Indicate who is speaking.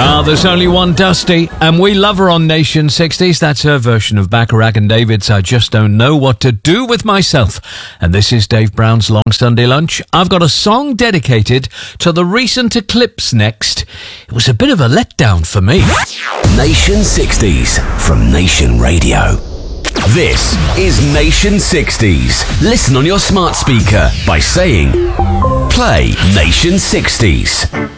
Speaker 1: There's only one Dusty, and we love her on Nation 60s. That's her version of Bacharach and David's I Just Don't Know What to Do With Myself. And this is Dave Brown's Long Sunday Lunch. I've got a song dedicated to the recent eclipse next. It was a bit of a letdown for me.
Speaker 2: Nation 60s from Nation Radio. This is Nation 60s. Listen on your smart speaker by saying, play Nation 60s.